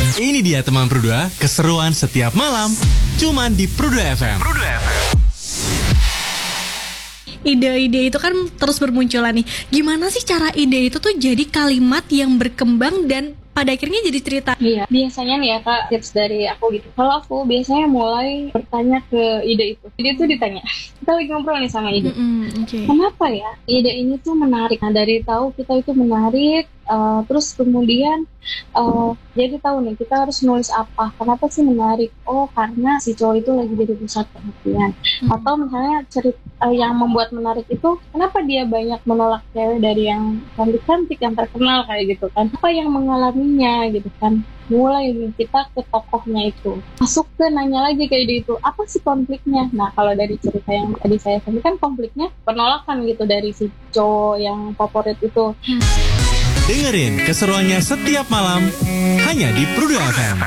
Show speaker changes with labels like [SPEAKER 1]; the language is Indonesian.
[SPEAKER 1] Ini dia teman Prudua, keseruan setiap malam, cuman di Prudua FM.
[SPEAKER 2] Ide-ide itu kan terus bermunculan nih. Gimana sih cara ide itu tuh jadi kalimat yang berkembang dan pada akhirnya jadi cerita?
[SPEAKER 3] Iya, biasanya nih ya Kak, tips dari aku gitu. Kalau aku biasanya mulai bertanya ke ide itu. Ide itu ditanya, kita lagi ngobrol nih sama ide.
[SPEAKER 2] Okay.
[SPEAKER 3] Kenapa ya ide ini tuh menarik? Nah, dari tahu kita itu menarik, terus kemudian jadi tahu nih kita harus nulis apa. Kenapa sih menarik? Oh, karena si cowok itu lagi jadi pusat perhatian. Atau misalnya cerita yang membuat menarik itu, kenapa dia banyak menolak cewek dari yang cantik-cantik, yang terkenal kayak gitu kan? Apa yang mengalaminya gitu kan? Mulai nih kita ke tokohnya itu, masuk ke nanya lagi kayak itu, apa sih konfliknya? Nah, kalau dari cerita yang tadi saya sampaikan, konfliknya penolakan gitu dari si cowok yang favorit itu.
[SPEAKER 1] Dengerin keseruannya setiap malam hanya di Prudua FM.